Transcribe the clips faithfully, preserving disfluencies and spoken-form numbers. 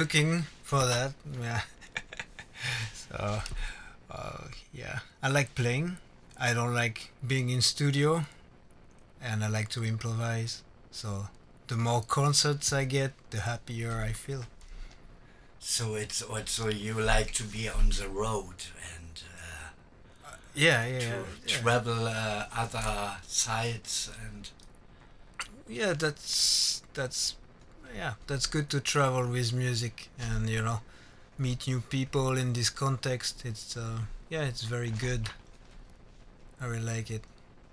looking for that. Yeah. So, uh, yeah, I like playing. I don't like being in studio, and I like to improvise. So, the more concerts I get, the happier I feel. So it's also you like to be on the road and uh, Yeah, yeah, yeah, to yeah. travel uh, other sites and Yeah, that's that's yeah, that's good to travel with music and you know meet new people in this context. It's uh, yeah, it's very good. I really like it.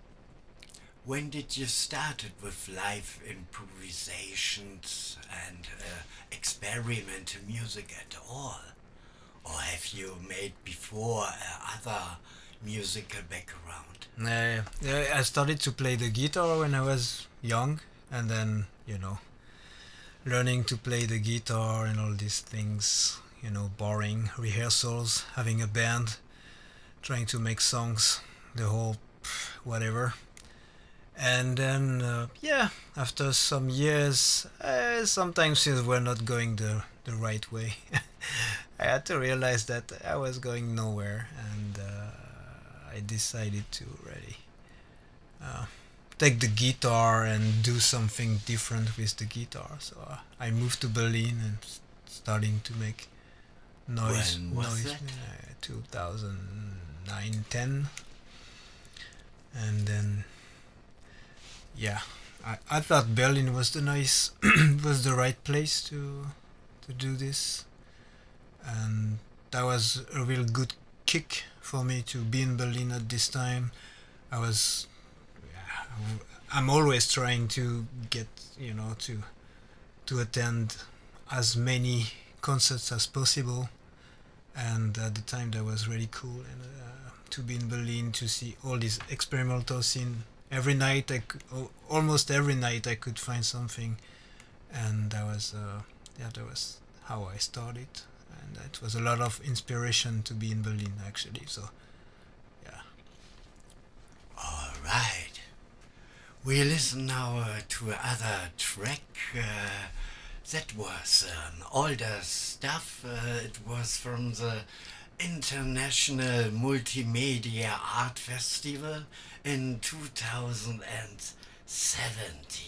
when did you started with live improvisations and uh, experimental music at all? Or have you made before uh, other musical background? Yeah, yeah, I started to play the guitar when I was young, and then you know learning to play the guitar and all these things. You know, boring rehearsals, having a band, trying to make songs, the whole whatever. And then, uh, yeah, after some years, uh, sometimes things were not going the, the right way. I had to realize that I was going nowhere, and uh, I decided to really uh, take the guitar and do something different with the guitar. So uh, I moved to Berlin and s- starting to make noise, When was noise, that? uh, two thousand nine, ten, and then yeah, I, I thought Berlin was the nice was the right place to to do this, and that was a real good kick for me to be in Berlin at this time. I was yeah, I'm always trying to get you know to to attend as many concerts as possible, and at the time that was really cool and uh, to be in Berlin to see all this experimental scene every night. I could, almost every night I could find something, and that was uh, yeah that was how I started, and it was a lot of inspiration to be in Berlin actually. So yeah. All right. We listen now uh, to another track. Uh, that was um, older stuff. Uh, it was from the International Multimedia Art Festival in two thousand seventeen.